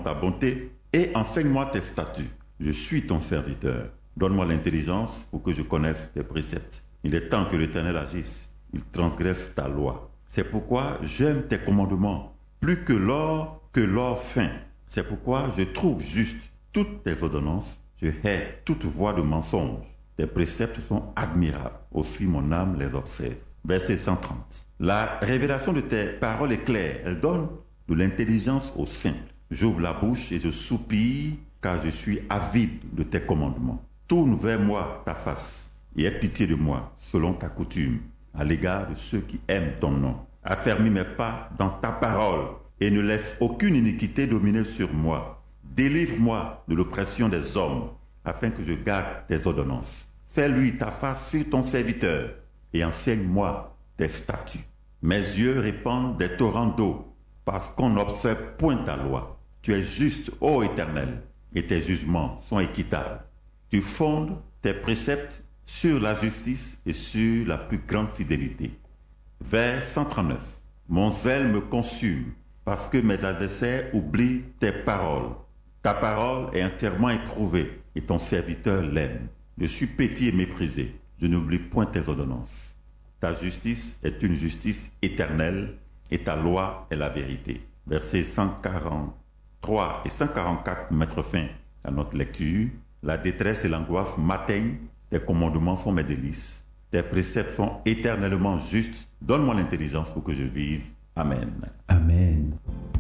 ta bonté et enseigne-moi tes statuts. Je suis ton serviteur. Donne-moi l'intelligence pour que je connaisse tes préceptes. Il est temps que l'Éternel agisse. Il transgresse ta loi. C'est pourquoi j'aime tes commandements plus que l'or fin. C'est pourquoi je trouve juste toutes tes ordonnances. Je hais toute voie de mensonge. Tes préceptes sont admirables. Aussi mon âme les observe. Verset 130. La révélation de tes paroles est claire. Elle donne de l'intelligence aux simples. J'ouvre la bouche et je soupire, car je suis avide de tes commandements. Tourne vers moi ta face et aie pitié de moi, selon ta coutume, à l'égard de ceux qui aiment ton nom. Affermis mes pas dans ta parole et ne laisse aucune iniquité dominer sur moi. Délivre-moi de l'oppression des hommes, afin que je garde tes ordonnances. Fais-lui ta face sur ton serviteur et enseigne-moi tes statuts. Mes yeux répandent des torrents d'eau, parce qu'on n'observe point ta loi. Tu es juste, ô Éternel, et tes jugements sont équitables. Tu fondes tes préceptes sur la justice et sur la plus grande fidélité. Vers 139. Mon zèle me consume, parce que mes adversaires oublient tes paroles. Ta parole est entièrement éprouvée, et ton serviteur l'aime. Je suis pétri et méprisé. Je n'oublie point tes ordonnances. Ta justice est une justice éternelle, et ta loi est la vérité. Versets 143 et 144 mettent fin à notre lecture. La détresse et l'angoisse m'atteignent. Tes commandements font mes délices. Tes préceptes sont éternellement justes. Donne-moi l'intelligence pour que je vive. Amen. Amen.